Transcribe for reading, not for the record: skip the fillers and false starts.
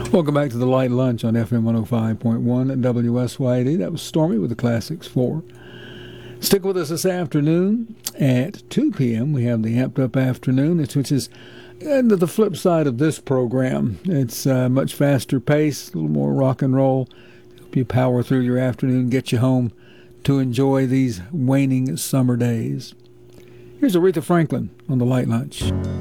Welcome back to the Light Lunch on FM 105.1 at WSYD. That was Stormy with the Classics 4. Stick with us this afternoon at 2 p.m. We have the Amped Up Afternoon, which is the flip side of this program. It's much faster pace, a little more rock and roll. Help you power through your afternoon, get you home to enjoy these waning summer days. Here's Aretha Franklin on the Light Lunch.